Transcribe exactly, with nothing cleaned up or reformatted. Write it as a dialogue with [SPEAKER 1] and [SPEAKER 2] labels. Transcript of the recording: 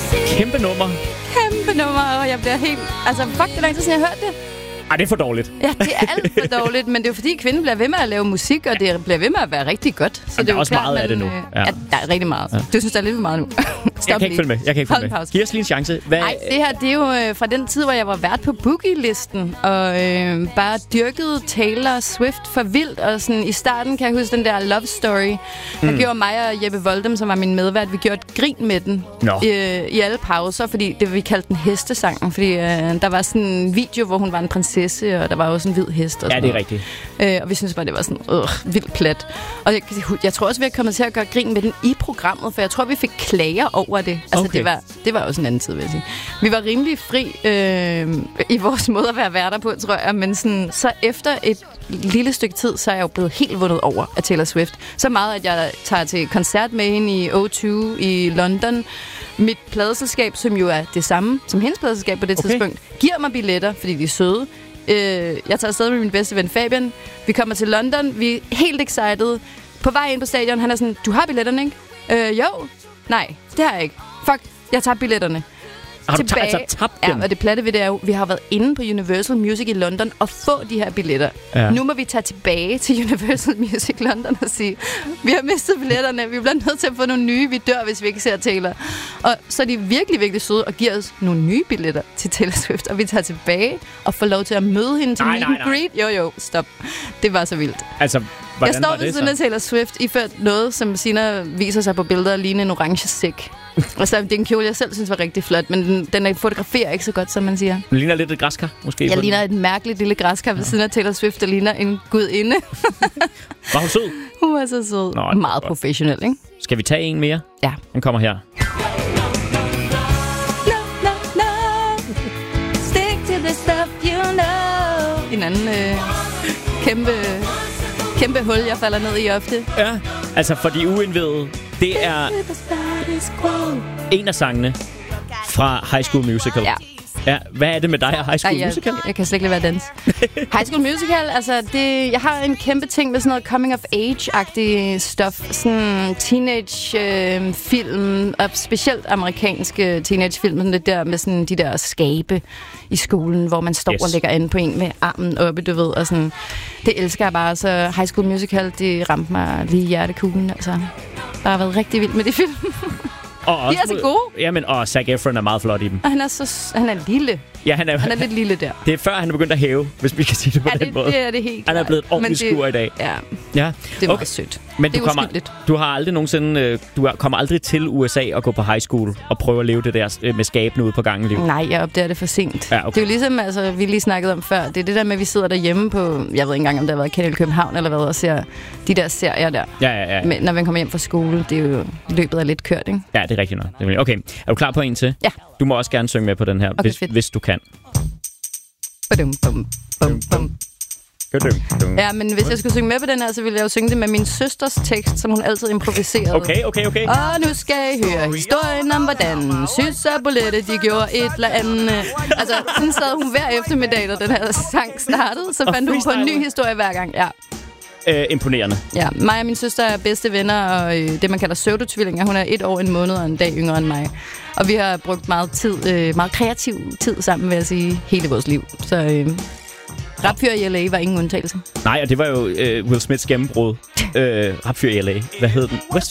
[SPEAKER 1] Kæmpe nummer.
[SPEAKER 2] Kæmpe nummer, og jeg bliver helt... Altså, fuck, det er lang tid siden, jeg har hørt det.
[SPEAKER 1] Ej, det er for dårligt.
[SPEAKER 2] Ja, det er alt for dårligt, men det er jo fordi, kvinden bliver ved med at lave musik, og det bliver ved med at være rigtig godt. Så
[SPEAKER 1] Jamen,
[SPEAKER 2] det er,
[SPEAKER 1] er også
[SPEAKER 2] klart,
[SPEAKER 1] meget
[SPEAKER 2] man,
[SPEAKER 1] af det nu.
[SPEAKER 2] Ja. Ja, der er rigtig meget. Ja. Du synes, der er lidt for meget nu. Stop
[SPEAKER 1] jeg kan ikke følge med. Jeg kan ikke følge med. Giv os lige en chance. Hvad...
[SPEAKER 2] Nej, det her, det er jo øh, fra den tid, hvor jeg var vært på Boogie-listen, og øh, bare dyrkede Taylor Swift for vildt, og sådan i starten kan jeg huske den der Love Story. Der mm. gjorde mig og Jeppe Voldem, som var min medvært, vi gjorde et grin med den
[SPEAKER 1] no.
[SPEAKER 2] øh, i alle pauser, fordi det vi kaldte den hestesangen, fordi øh, der var sådan en video, hvor hun var en prinsesse, og der var jo sådan en hvid hest. Og
[SPEAKER 1] ja, det er rigtigt.
[SPEAKER 2] Øh, og vi synes bare, det var sådan øh, vildt plat. Og jeg, jeg tror også, vi er kommet til at gøre grin med den i programmet, for jeg tror, vi fik klager over det. Altså,
[SPEAKER 1] okay.
[SPEAKER 2] det var, det var også en anden tid, vil jeg sige. Vi var rimelig fri øh, i vores måde at være værter på, tror jeg. Men sådan, så efter et lille stykke tid, så er jeg jo blevet helt vundet over af Taylor Swift. Så meget, at jeg tager til koncert med hende i O to i London. Mit pladeselskab, som jo er det samme som hendes pladeselskab på det okay. tidspunkt, giver mig billetter, fordi de er søde. Øh, jeg tager afsted med min bedste ven Fabian. Vi kommer til London. Vi er helt excited. På vej ind på stadion, han er sådan, du har billetterne, ikke? Øh, jo. Nej, det har jeg ikke. Fuck, jeg tager billetterne.
[SPEAKER 1] Har du tilbage. Altså tabt dem?
[SPEAKER 2] Ja, og det platte ved det er jo, vi har været inde på Universal Music i London og få de her billetter. Ja. Nu må vi tage tilbage til Universal Music London og sige, vi har mistet billetterne, vi bliver nødt til at få nogle nye, vi dør, hvis vi ikke ser Taylor. Og så er de virkelig, virkelig søde og giver os nogle nye billetter til Taylor Swift, og vi tager tilbage og får lov til at møde hende til meet and greet. Jo, jo, stop. Det var så vildt.
[SPEAKER 1] Altså,
[SPEAKER 2] jeg står ved siden af Taylor Swift, iført noget, som senere viser sig på billeder, lignende en orange sæk. Altså, det er en kjole, jeg selv synes var rigtig flot, men den, den fotograferer ikke så godt, som man siger.
[SPEAKER 1] Den ligner lidt et græskar, måske?
[SPEAKER 2] Jeg ligner et mærkeligt lille græskar ved siden af Taylor Swift, der ligner en gudinde.
[SPEAKER 1] Var hun sød?
[SPEAKER 2] Hun var så sød. Nå, meget professionel, ikke?
[SPEAKER 1] Skal vi tage en mere?
[SPEAKER 2] Ja.
[SPEAKER 1] Den kommer her.
[SPEAKER 2] No, no, no. Stick to the stuff you know. En anden øh, kæmpe, kæmpe hul, jeg falder ned i ofte.
[SPEAKER 1] Ja, altså for de uindvidede. Det er en af sangene fra High School Musical.
[SPEAKER 2] Ja.
[SPEAKER 1] Ja, hvad er det med dig og High School
[SPEAKER 2] Ej, jeg,
[SPEAKER 1] Musical?
[SPEAKER 2] Jeg kan slet ikke lade være dans. High School Musical, altså det, jeg har en kæmpe ting med sådan noget coming of age-agtig stof. Sådan teenage-film, øh, og specielt amerikanske teenage-film. Sådan det der med sådan de der skabe i skolen, hvor man står yes. og lægger an på en med armen oppe, du ved. Og sådan, det elsker jeg bare. Så High School Musical, det ramte mig lige i hjertekuglen. Altså, der har været rigtig vildt med de film.
[SPEAKER 1] Og
[SPEAKER 2] de er så gode.
[SPEAKER 1] Jamen, og Zac Efron er meget flot i dem.
[SPEAKER 2] Og han er så han er lille.
[SPEAKER 1] Ja, han er,
[SPEAKER 2] han er lidt lille der.
[SPEAKER 1] Det er før, han er begyndt at hæve, hvis vi kan sige det på
[SPEAKER 2] ja,
[SPEAKER 1] den
[SPEAKER 2] det,
[SPEAKER 1] måde.
[SPEAKER 2] det er det helt
[SPEAKER 1] Han er blevet et ordentligt skur i dag.
[SPEAKER 2] Ja,
[SPEAKER 1] ja.
[SPEAKER 2] Det var
[SPEAKER 1] okay.
[SPEAKER 2] sødt.
[SPEAKER 1] Men
[SPEAKER 2] det
[SPEAKER 1] du, kommer, du har aldrig nogensinde, du kommer aldrig til U S A og gå på high school og prøve at leve det der med skabene ude på gangen liv?
[SPEAKER 2] Nej, jeg opdager det for sent.
[SPEAKER 1] Ja, okay.
[SPEAKER 2] Det er jo ligesom, altså, vi lige snakkede om før, det er det der med, at vi sidder derhjemme på, jeg ved ikke engang, om der har været Kanal København eller hvad, og ser de der serier der.
[SPEAKER 1] Ja, ja, ja.
[SPEAKER 2] Men når man kommer hjem fra skole, det er jo løbet er lidt kørt, ikke?
[SPEAKER 1] Ja, det er rigtigt nok. Okay, er du klar på en til?
[SPEAKER 2] Ja.
[SPEAKER 1] Du må også gerne synge med på den her,
[SPEAKER 2] okay,
[SPEAKER 1] hvis, hvis du kan.
[SPEAKER 2] Bum, bum, bum, bum. Ja, men hvis jeg skulle synge med på den her, så ville jeg jo synge det med min søsters tekst, som hun altid improviserede.
[SPEAKER 1] Okay, okay, okay.
[SPEAKER 2] Og nu skal I høre historien om, hvordan Sys og Bolette, de gjorde et eller andet. Altså, sådan sad hun hver eftermiddag, da den her sang startede, så fandt hun på en ny historie hver gang. Ja.
[SPEAKER 1] Øh, imponerende.
[SPEAKER 2] Ja, mig og min søster er bedste venner, og øh, det man kalder pseudotvillinger. Hun er et år, en måned og en dag yngre end mig. Og vi har brugt meget tid, øh, meget kreativ tid sammen, vil jeg sige, hele vores liv. Så øh, Rapfyr i L A var ingen undtagelse.
[SPEAKER 1] Nej, og det var jo øh, Will Smiths gennembrud. øh, Rapfyr i L A. Hvad hed den? West